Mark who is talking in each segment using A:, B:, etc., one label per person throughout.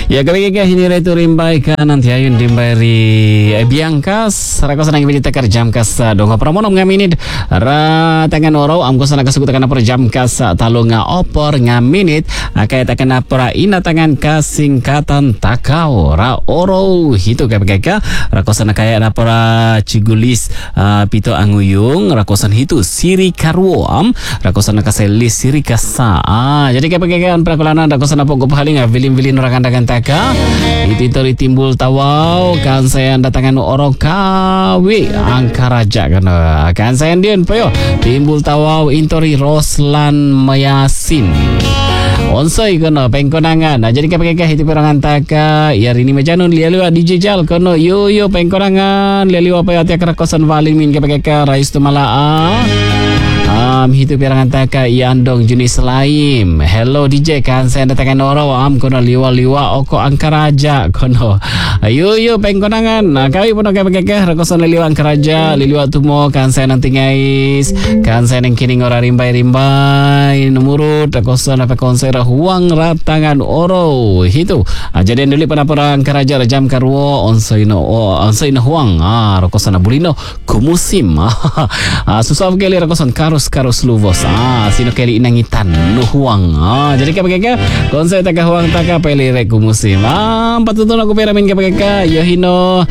A: Ya kami ini itu rimbai kanan tiayun dimbari biangkas rako senang bili takar jam kas donga pramonom ngaminit ra tangan oro amko sana kasuk takana per jam kas talunga opor ngaminit kaya takana pra ina tangan kasingkatan takau ra oro hitu kaya rako sana kaya na para cigulis pito anguyung rako sana hitu siri karwo rako sana kaselis siri kasa jadi kaya prakulana rako sana pokok paling vilin rakan-rakan taka itu timbul tawau kan saya datangan orang kawi angkaraja kan saya dian payo timbul tawau intori Roslan Mayasin onsoi kono pengkonangan jadi kapakah itu perangan taka ya ini majanun lialiwa dijejal kono yo pengkonangan lialiwa payo tiak rakosan valimin kapakah rais tu malaa hitu pirangan taka iandong jenis lain. Hello DJ kan saya datangkan orang kono liwa oko angkaraja kono. Ayo pengkonangan. Kami pun kaya rakosan liwa angkaraja liwa tumo kan saya nanti guys. Kan saya nang kini ora rimbai numurut rakosan apa konser huang ratangan oro hitu. Jadi dulu pernah angkaraja jam karwo onsoino huang rakosan bulino kumusim. Susah kali rakosan karus luvos sino kali inangitan nuhuang jadi kapag konser taka huang taka peli reku musim patutun aku peramin kapag yohino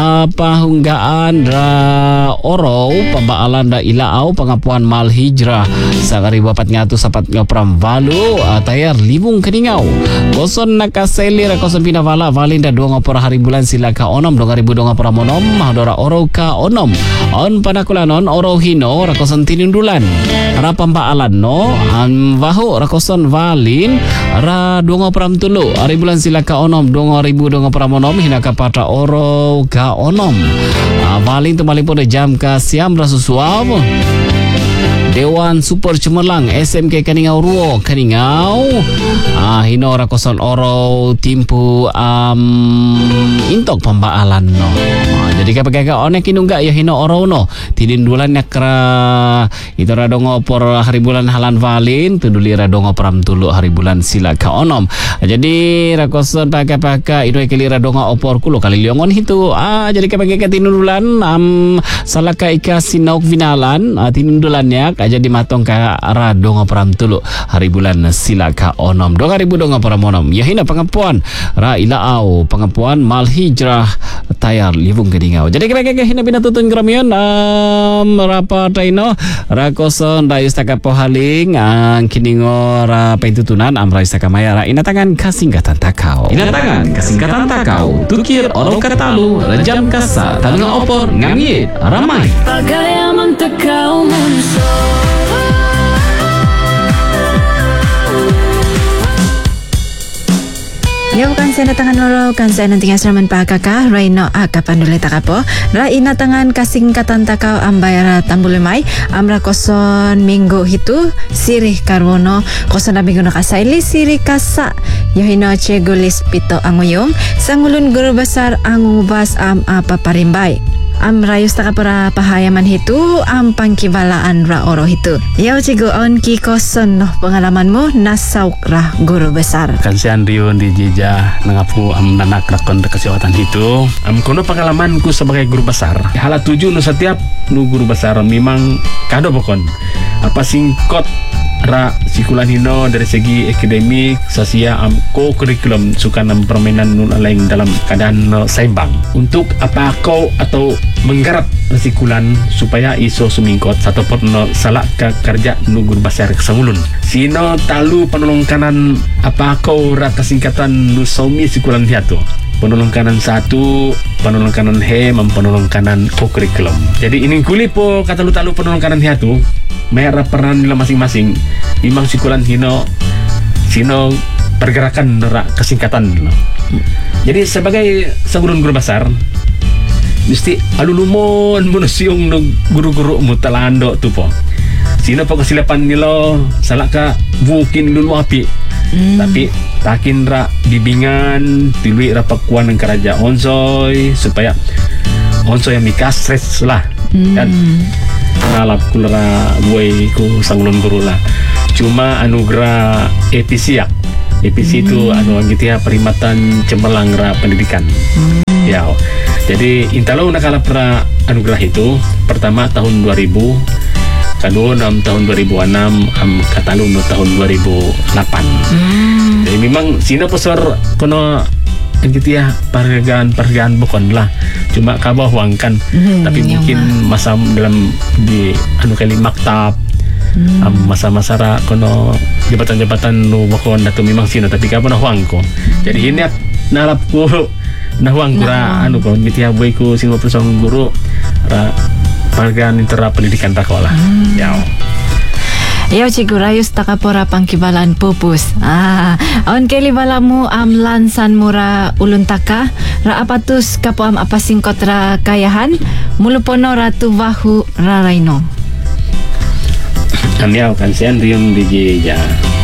A: pahunggaan ra oro pambaalan da ilaau pengapuan mal hijrah sakari 404 ngapram valu tayar libung keningau koson nakaseli ra koson pinavala valinda 2 ngapora hari bulan silaka onom 2000 ngapora monom mahdora oro ka onom on panakulanon oro hino ra koson tinundulan ra pambaalan no vaho rakoson valin ra 2 hari bulan silaka onom 2000 pramonom hinaka patra oro ka onom valin tu malipun jam ka siam rasusuaw Dewan Super Cemerlang SMK Kaningau Ruo Kaningau hino rakoson oro timpu intok pembaalan no jadi kapag onek inungga ya hino oro no tidindulan yakra itu radongo por hari bulan halan valin tuduli radongo pram tulu hari bulan sila ka onom jadi rakoson paka itu kali radongo opor kulo kali liongon hitu jadi kapag tinundulan salaka ika sinauk vinalan tinundulannya jadi matong ka radongo pram tulu hari bulan sila ka onom 2000 dongo pram onom ya hina pengapuan ra ilaau pengapuan mal hijrah tayar livung kedingau jadi kira-kira hina binatutun gramion rapa taino rakoson da istaka pohaling kiningo ra pentutunan amra istaka maya ra inatangan kasingkatan takau tukir oro katalu rejam kasa talunga opor ngamit ramai pagayaman takau munso
B: ya bukan saya datangan loro kan saya nanti asraman pakaka Raino kapan dulu takapo ra ina tangan kasingkatan takau ambayara tambulemai amra koson minggu hitu sirih karwono koson minggu no kasaili sirih kasa yohino cegulis pito anguyong sangulun guru besar angubas apa parimbai rayus takapura pahayaman hitu pangkibalaan ra oro hitu ya cigo on ki koson no pengalamanmu nasauk ra guru besar
C: kan si Andrion di jeja nangapu nanak rakon kesehatan hitu kono pengalamanku sebagai guru besar hala tuju no setiap nu guru besar memang kado pokon apa singkot ra sikulan hino dari segi akademik sosial kurikulum suka permainan nun lain dalam keadaan seimbang untuk apa kau atau menggarap sikulan supaya iso sumingkot satu pot no salah kerja nugur besar kesamulun sino talu penolong kanan apa kau ra kesingkatan nu somi sikulan hiatu penolong kanan 1 penolong kanan penolong kanan kurikulum jadi ini kulipo kata lu talu penolong kanan hiatu merah peran nila masing-masing imang sikulan hino sino pergerakan nerak kesingkatan jadi sebagai segurun guru besar mesti alulumon manusiung no guru-guru mutalando tu po sino po kesilapan nilo salah ka bukin dulu api tapi takin ra bibingan tilui ra pakuan ng karaja onsoy supaya onsoy yang mikastres lah kan nalap kulara buay ko sanglon guru lah cuma anugerah etisiak EPC itu ang gitu ya Perimatan Cemerlang Ra Pendidikan. Ya. Jadi intalo nakala pra anugerah itu pertama tahun 2000, kedua tahun 2006, katalo no tahun 2008. Jadi memang sina posor kono gitu ya pergaan bukan lah cuma kabah wangkan tapi mungkin masa dalam di kali maktab masa-masa ra kono jabatan-jabatan nu bakon datu memang sina tapi kabah na wangko jadi ini nalap ko na wangko ra ko gitu ya boy ko sino persong guru ra pergaan intera pendidikan takola ya.
B: Yaw cikgu rayus takapora pangkibalan pupus. On keli balamu lansan mura ulun taka ra apatus kapo apa singkot ra kayahan mulupono ratu bahu ra raino.
C: Yaw kan sian riyong digi ya.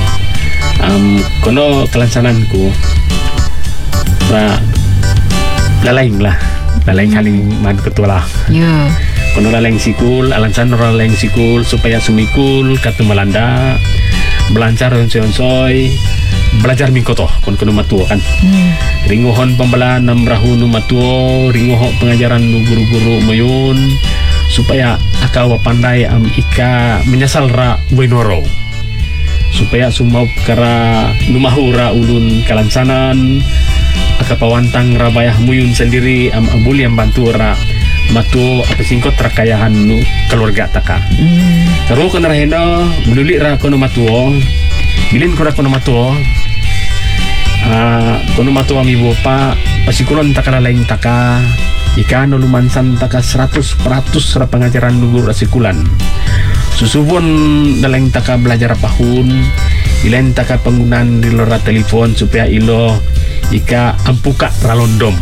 C: Kono kelansananku ra lalaing haling man ketulah.
B: Yo.
C: Kono laleng sikul, alansan laleng sikul supaya sumikul katu Melanda, belancar onsoi, belajar mingkoto kono matuo kan. Ringohon pembelaan namrahu nu matuo, ringoho pengajaran nu guru-guru mayun supaya akaw pandai ika menyasal ra wenoro. Supaya sumau kara numahura ulun kalansanan, akapawantang rabayah muyun sendiri abuli bantu ra matu apa singkot rakayahan nu keluarga taka. Karu kana rahena mululi ra kono matuo. Bilin ko ra kono matuo. Kono matuo mi bopa pasikulon taka laing taka. Ika no lumansan taka 100% ra pengajaran guru rasikulan. Susubon dalang taka belajar pahun. Ilain taka penggunaan di lora telepon supaya ilo ika ampuka ralondom.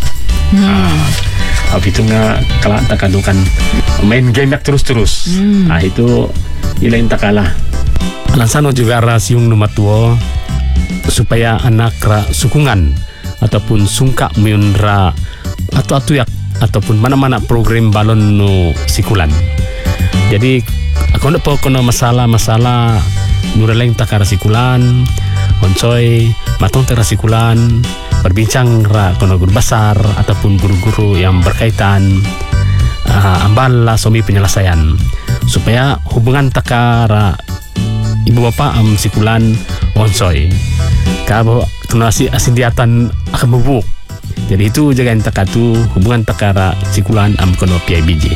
C: Itu nga kala takadukan main game terus-terus. Itu ilain takala. Alasan juga rasiung numatuo supaya anak ra sukungan ataupun sungka muyunra atau atuyak ataupun mana-mana program balon no sikulan. Jadi ako na po kono masalah nuralaing takara sikulan onsoy matong tera sikulan berbincang ra kono guru besar ataupun guru-guru yang berkaitan ambal somi penyelesaian supaya hubungan takara ibu bapa sikulan onsoy kabo kena asindiatan akan bubuk. Jadi itu jagain takatu hubungan takara sikulan kono PIBJ.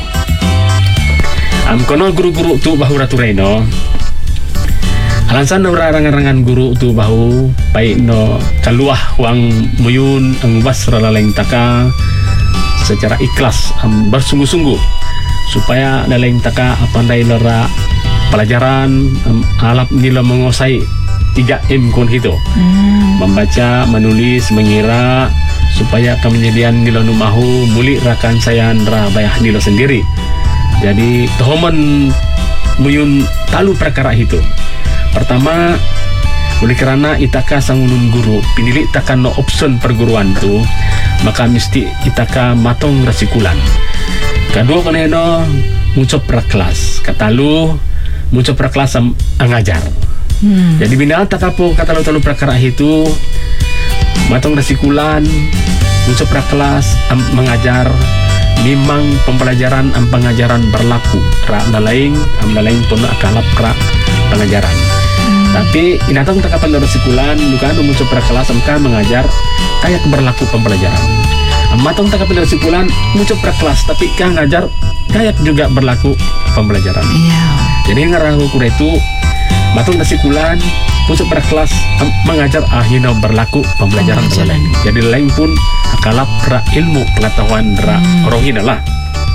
C: Kono guru-guru tu bahu ratu reno alansan no rangan-rangan guru tu bahu baik no kaluah wang muyun ang basra laleng taka secara ikhlas bersungguh-sungguh supaya laleng taka pandai lera pelajaran alap nila mengosai 3M kon itu membaca, menulis, mengira supaya kemenyediaan nila numahu muli rakan sayan ra bayah nila sendiri. Jadi tohoman muyun talu perkara itu. Pertama, oleh kerana itaka sangunun guru pinili takan no option perguruan tu, maka mesti itaka matong rasikulan. Kedua kaneno muncop praklas, katalu muncop praklas angajar. Jadi bina takapo katalu perkara itu matong rasikulan, muncop praklas mengajar. Memang pembelajaran pengajaran berlaku ra nalaing pun akalap ra pengajaran. Tapi inatang takapan resikulan bukan muncul pada kelas amka mengajar kayak berlaku pembelajaran. Matang takapan resikulan muncul pada kelas tapi kang ngajar kayak juga berlaku pembelajaran. Jadi ngarahu kura itu matang resikulan muncul pada kelas mengajar akhirnya berlaku pembelajaran. Jadi lain pun akalap ra ilmu pengetahuan ra rohina lah.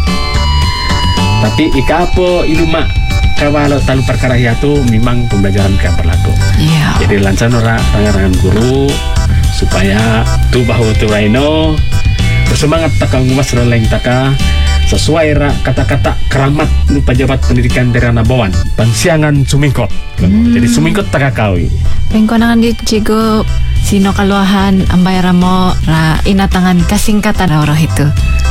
C: Tapi ikapo ilmu kalau talu perkara itu memang pembelajaran kan berlaku. Jadi lansan ora rangan-rangan guru supaya tu bahu tu raino bersemangat takang ngumas releng taka sesuai ra kata-kata keramat nu pejabat pendidikan daerah Nabawan pansiangan sumingkot. Jadi sumingkot takakawi.
B: Pengkonangan di cigo sino kaluahan ambayaramo ra inatangan kasingkatan oro itu.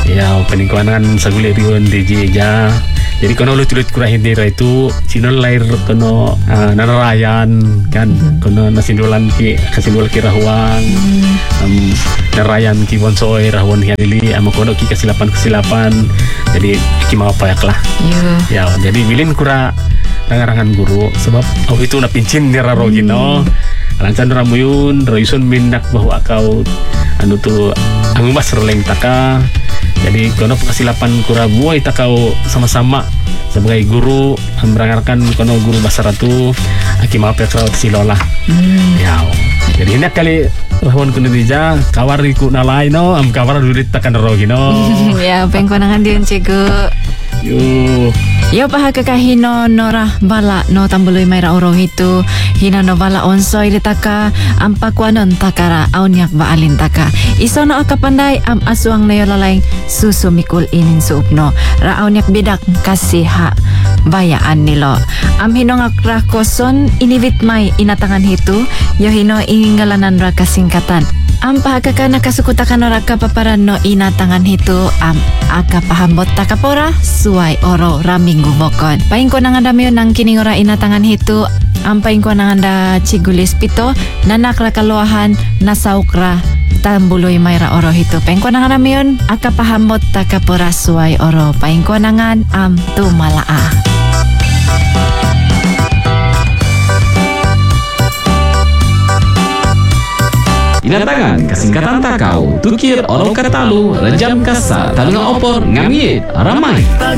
C: Ya peningkuanan saguli riun DJ ja. Jadi kono lucu-lucu kurang hindira itu sino lahir kono narayan kan kono nasindulan ki kasindul ki rahuang narayan ki bonsoy rahuan hialili ama kono ki kesilapan jadi ki mau payak lah ya jadi bilin kura rangan-rangan guru sebab itu na pincin ni raro gino lancan ramuyun royusun mindak bahwa kau anu tu anu mas releng taka. Jadi kono kesilapan kura buai tak kau sama-sama sebagai guru meranggarkan kono guru bahasa ratu aki maaf ya kalau silola. Ya. Jadi ini kali rahon kuno dija kawariku nalai no am kawar dulit takan rogi no.
B: Ya pengkonangan diun cigu. Yo paha kakahino norah bala no tambului mai oro itu hina no bala onsoi ditaka ampakuanon takara aunyak baalin taka isono akapandai am asuang na yolalaing susu mikul inin suupno ra aunyak bidak kasih ha bayaan nilo am hino ngakra koson inivit mai inatangan hitu yo hino ingalanan ra kasingkatan am pahakaka nakasukutakan ora kapaparan no inatangan hitu am aka pahambot takapora suai oro raminggu bokon paing ko nangadami nang kining ora inatangan hitu am paing ko nanganda cigulis pito nanak ra kaluahan nasaukra tambuloy mayra oro hitu paing ko nangadami yon aka pahambot takapora suai oro paing ko nangan am tumalaa.
A: Inatangan kasingkatan takau tukir orang katalu rejam kasa talunga opor ngamiit ramai